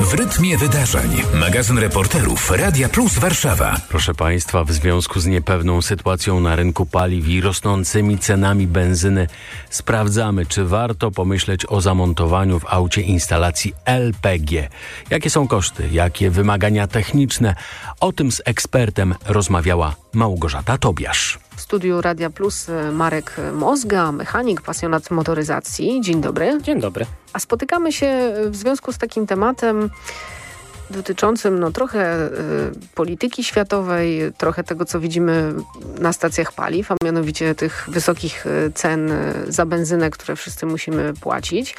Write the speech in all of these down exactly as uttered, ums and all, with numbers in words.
W rytmie wydarzeń. Magazyn reporterów Radia Plus Warszawa. Proszę Państwa, w związku z niepewną sytuacją na rynku paliw i rosnącymi cenami benzyny sprawdzamy, czy warto pomyśleć o zamontowaniu w aucie instalacji L P G. Jakie są koszty? Jakie wymagania techniczne? O tym z ekspertem rozmawiała Małgorzata Tobiasz. W studiu Radia Plus Marek Mozga, mechanik, pasjonat motoryzacji. Dzień dobry. Dzień dobry. A spotykamy się w związku z takim tematem dotyczącym no, trochę y, polityki światowej, trochę tego, co widzimy na stacjach paliw, a mianowicie tych wysokich y, cen y, za benzynę, które wszyscy musimy płacić.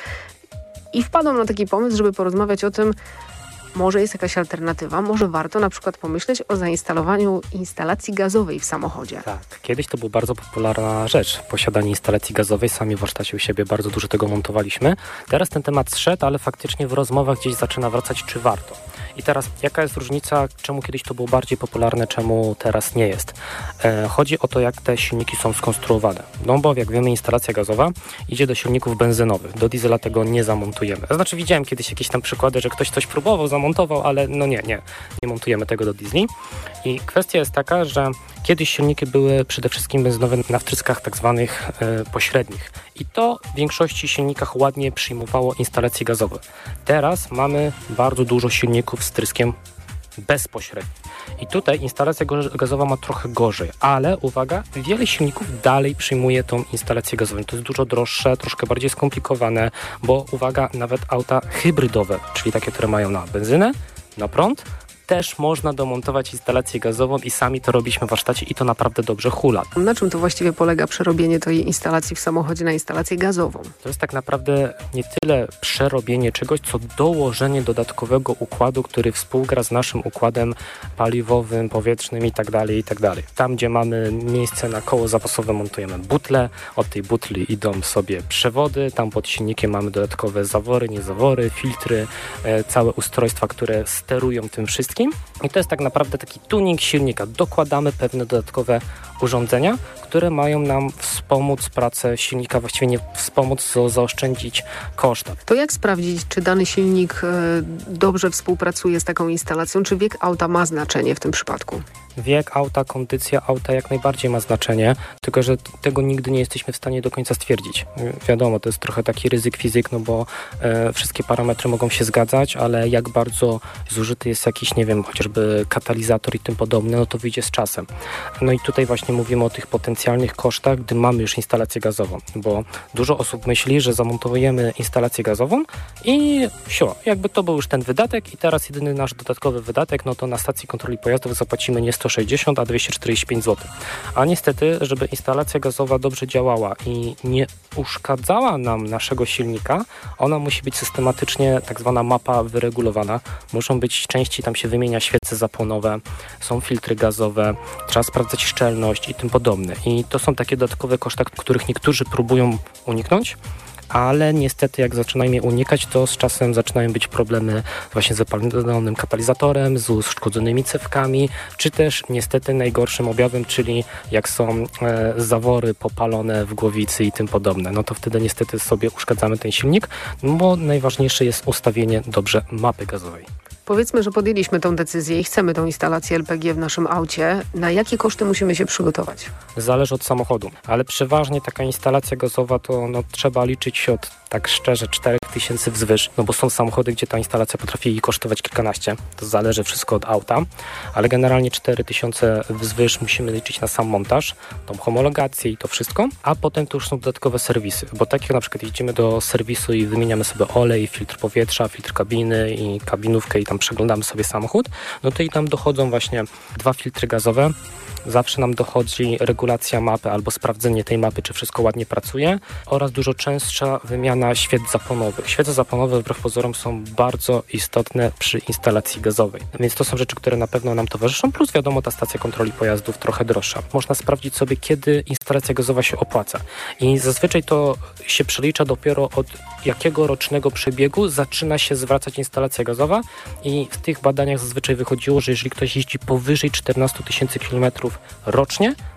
I wpadłam na taki pomysł, żeby porozmawiać o tym, może jest jakaś alternatywa, może warto na przykład pomyśleć o zainstalowaniu instalacji gazowej w samochodzie. Tak, kiedyś to była bardzo popularna rzecz, posiadanie instalacji gazowej. Sami w warsztacie u siebie bardzo dużo tego montowaliśmy. Teraz ten temat zszedł, ale faktycznie w rozmowach gdzieś zaczyna wracać, czy warto. I teraz jaka jest różnica, czemu kiedyś to było bardziej popularne, czemu teraz nie jest? E, chodzi o to, jak te silniki są skonstruowane. No bo jak wiemy, instalacja gazowa idzie do silników benzynowych. Do diesla tego nie zamontujemy. Znaczy widziałem kiedyś jakieś tam przykłady, że ktoś coś próbował, zamontował, ale no nie, nie, nie montujemy tego do diesli. I kwestia jest taka, że kiedyś silniki były przede wszystkim benzynowe na wtryskach tak zwanych e, pośrednich. I to w większości silnikach ładnie przyjmowało instalacje gazowe. Teraz mamy bardzo dużo silników z wtryskiem bezpośrednim. I tutaj instalacja gazowa ma trochę gorzej, ale uwaga, wiele silników dalej przyjmuje tą instalację gazową. To jest dużo droższe, troszkę bardziej skomplikowane, bo uwaga, nawet auta hybrydowe, czyli takie, które mają na benzynę, na prąd, też można domontować instalację gazową i sami to robiliśmy w warsztacie i to naprawdę dobrze hula. Na czym to właściwie polega przerobienie tej instalacji w samochodzie na instalację gazową? To jest tak naprawdę nie tyle przerobienie czegoś, co dołożenie dodatkowego układu, który współgra z naszym układem paliwowym, powietrznym i tak dalej, i tak dalej. Tam, gdzie mamy miejsce na koło zapasowe, montujemy butlę, od tej butli idą sobie przewody, tam pod silnikiem mamy dodatkowe zawory, niezawory, filtry, e, całe ustrojstwa, które sterują tym wszystkim. I to jest tak naprawdę taki tuning silnika. Dokładamy pewne dodatkowe urządzenia, które mają nam wspomóc pracę silnika, właściwie nie wspomóc, a zaoszczędzić koszta. To jak sprawdzić, czy dany silnik y, dobrze współpracuje z taką instalacją? Czy wiek auta ma znaczenie w tym przypadku? Wiek auta, kondycja auta jak najbardziej ma znaczenie, tylko że tego nigdy nie jesteśmy w stanie do końca stwierdzić. Wiadomo, to jest trochę taki ryzyk fizyk, no bo e, wszystkie parametry mogą się zgadzać, ale jak bardzo zużyty jest jakiś, nie wiem, chociażby katalizator i tym podobne, no to wyjdzie z czasem. No i tutaj właśnie mówimy o tych potencjalnych kosztach, gdy mamy już instalację gazową, bo dużo osób myśli, że zamontujemy instalację gazową i sio, jakby to był już ten wydatek i teraz jedyny nasz dodatkowy wydatek, no to na stacji kontroli pojazdów zapłacimy nie sto sześćdziesiąt, a dwieście czterdzieści pięć złotych. A niestety, żeby instalacja gazowa dobrze działała i nie uszkadzała nam naszego silnika, ona musi być systematycznie tak zwana mapa wyregulowana. Muszą być częściej, tam się wymienia świece zapłonowe, są filtry gazowe, trzeba sprawdzać szczelność i tym podobne. I to są takie dodatkowe koszty, których niektórzy próbują uniknąć, ale niestety jak zaczynają je unikać, to z czasem zaczynają być problemy właśnie z zapalonym katalizatorem, z uszkodzonymi cewkami, czy też niestety najgorszym objawem, czyli jak są e, zawory popalone w głowicy i tym podobne. No to wtedy niestety sobie uszkadzamy ten silnik, bo najważniejsze jest ustawienie dobrze mapy gazowej. Powiedzmy, że podjęliśmy tą decyzję i chcemy tą instalację L P G w naszym aucie. Na jakie koszty musimy się przygotować? Zależy od samochodu, ale przeważnie taka instalacja gazowa to no, trzeba liczyć od, tak szczerze, cztery tysiące wzwyż, no bo są samochody, gdzie ta instalacja potrafi kosztować kilkanaście. To zależy wszystko od auta, ale generalnie cztery tysiące wzwyż musimy liczyć na sam montaż, tą homologację i to wszystko, a potem to już są dodatkowe serwisy, bo tak jak na przykład jedziemy do serwisu i wymieniamy sobie olej, filtr powietrza, filtr kabiny i kabinówkę i tam przeglądamy sobie samochód, no to i tam dochodzą właśnie dwa filtry gazowe, zawsze nam dochodzi regulacja mapy albo sprawdzenie tej mapy, czy wszystko ładnie pracuje oraz dużo częstsza wymiana świec zapłonowych. Świece zapłonowe wbrew pozorom są bardzo istotne przy instalacji gazowej, więc to są rzeczy, które na pewno nam towarzyszą, plus wiadomo ta stacja kontroli pojazdów trochę droższa. Można sprawdzić sobie, kiedy instalacja gazowa się opłaca i zazwyczaj to się przelicza dopiero od jakiego rocznego przebiegu zaczyna się zwracać instalacja gazowa i w tych badaniach zazwyczaj wychodziło, że jeżeli ktoś jeździ powyżej czternaście tysięcy kilometrów rocznie,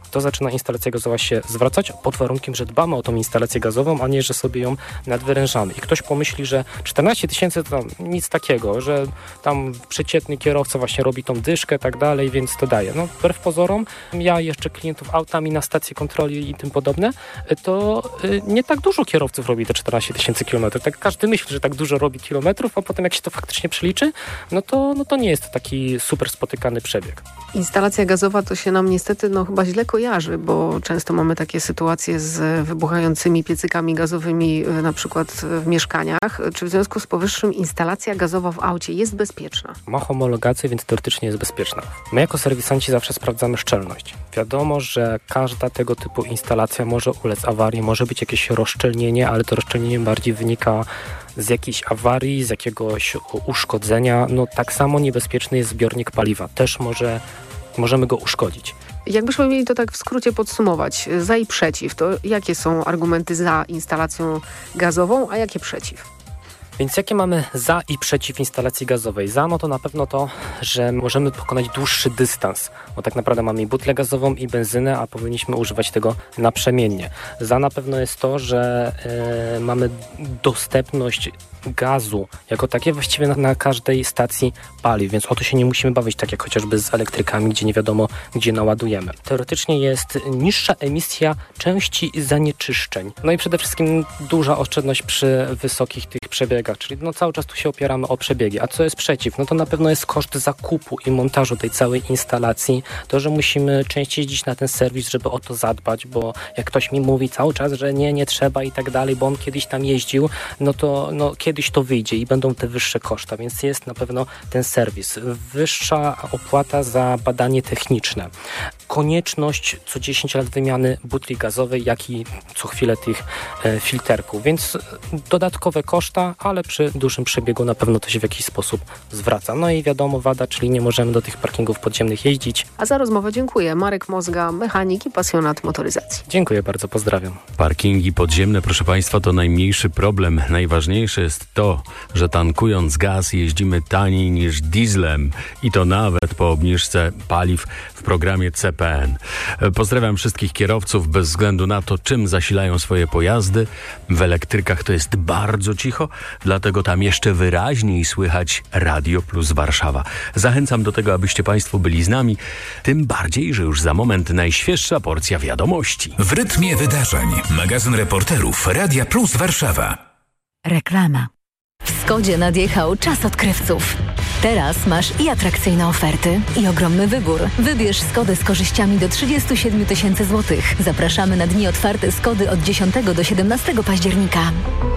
to zaczyna instalacja gazowa się zwracać pod warunkiem, że dbamy o tą instalację gazową, a nie, że sobie ją nadwyrężamy. I ktoś pomyśli, że czternaście tysięcy to tam nic takiego, że tam przeciętny kierowca właśnie robi tą dyszkę i tak dalej, więc to daje. No wbrew pozorom, ja jeszcze klientów autami na stację kontroli i tym podobne, to y, nie tak dużo kierowców robi te czternaście tysięcy kilometrów. Tak każdy myśli, że tak dużo robi kilometrów, a potem jak się to faktycznie przeliczy, no to, no to nie jest to taki super spotykany przebieg. Instalacja gazowa to się nam niestety no, chyba źle kojarzy, bo często mamy takie sytuacje z wybuchającymi piecykami gazowymi na przykład w mieszkaniach. Czy w związku z powyższym instalacja gazowa w aucie jest bezpieczna? Ma homologację, więc teoretycznie jest bezpieczna. My jako serwisanci zawsze sprawdzamy szczelność. Wiadomo, że każda tego typu instalacja może ulec awarii, może być jakieś rozszczelnienie, ale to rozszczelnienie bardziej wynika z jakiejś awarii, z jakiegoś uszkodzenia. No tak samo niebezpieczny jest zbiornik paliwa. Też może, możemy go uszkodzić. Jakbyśmy mieli to tak w skrócie podsumować, za i przeciw, to jakie są argumenty za instalacją gazową, a jakie przeciw? Więc jakie mamy za i przeciw instalacji gazowej? Za no to na pewno to, że możemy pokonać dłuższy dystans, bo tak naprawdę mamy i butlę gazową i benzynę, a powinniśmy używać tego naprzemiennie. Za na pewno jest to, że yy, mamy dostępność gazu jako takie właściwie na, na każdej stacji paliw, więc o to się nie musimy bawić, tak jak chociażby z elektrykami, gdzie nie wiadomo, gdzie naładujemy. Teoretycznie jest niższa emisja części zanieczyszczeń. No i przede wszystkim duża oszczędność przy wysokich tych przebiegach, czyli no cały czas tu się opieramy o przebiegi. A co jest przeciw? No to na pewno jest koszt zakupu i montażu tej całej instalacji. To, że musimy częściej jeździć na ten serwis, żeby o to zadbać, bo jak ktoś mi mówi cały czas, że nie, nie trzeba i tak dalej, bo on kiedyś tam jeździł, no to no, kiedyś to wyjdzie i będą te wyższe koszta, więc jest na pewno ten serwis. Wyższa opłata za badanie techniczne. Konieczność co dziesięć lat wymiany butli gazowej, jak i co chwilę tych e, filterków, więc dodatkowe koszta, ale przy dużym przebiegu na pewno to się w jakiś sposób zwraca. No i wiadomo wada, czyli nie możemy do tych parkingów podziemnych jeździć. A za rozmowę dziękuję. Marek Mozga, mechanik i pasjonat motoryzacji. Dziękuję bardzo, pozdrawiam. Parkingi podziemne, proszę Państwa, to najmniejszy problem. Najważniejsze jest to, że tankując gaz jeździmy taniej niż dieslem i to nawet po obniżce paliw w programie C P N. Pozdrawiam wszystkich kierowców bez względu na to, czym zasilają swoje pojazdy. W elektrykach to jest bardzo cicho, dlatego tam jeszcze wyraźniej słychać Radio Plus Warszawa. Zachęcam do tego, abyście Państwo byli z nami, tym bardziej, że już za moment najświeższa porcja wiadomości. W rytmie wydarzeń. Magazyn reporterów Radia Plus Warszawa. Reklama. W Skodzie nadjechał czas odkrywców. Teraz masz i atrakcyjne oferty, i ogromny wybór. Wybierz Skodę z korzyściami do trzydzieści siedem tysięcy złotych. Zapraszamy na dni otwarte Skody od dziesiątego do siedemnastego października.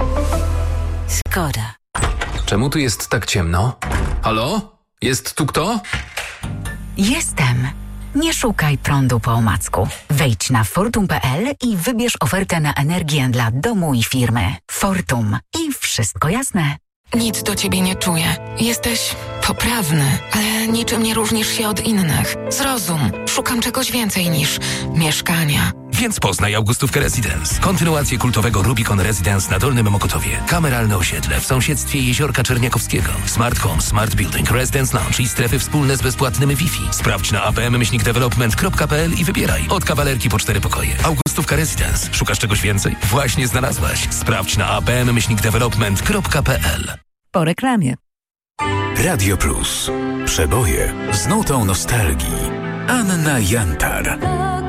Skoda. Czemu tu jest tak ciemno? Halo? Jest tu kto? Jestem. Nie szukaj prądu po omacku. Wejdź na fortum kropka p l i wybierz ofertę na energię dla domu i firmy. Fortum. I wszystko jasne. Nic do ciebie nie czuję. Jesteś poprawny, ale niczym nie różnisz się od innych. Zrozum, szukam czegoś więcej niż mieszkania. Więc poznaj Augustówkę Residence. Kontynuację kultowego Rubicon Residence na Dolnym Mokotowie. Kameralne osiedle w sąsiedztwie Jeziorka Czerniakowskiego. Smart Home, Smart Building, Residence Lounge i strefy wspólne z bezpłatnym Wi-Fi. Sprawdź na a p m myślnik development kropka p l i wybieraj. Od kawalerki po cztery pokoje. Augustówka Residence. Szukasz czegoś więcej? Właśnie znalazłaś. Sprawdź na a p m myślnik development kropka p l. Po reklamie. Radio Plus. Przeboje z nutą nostalgii. Anna Jantar.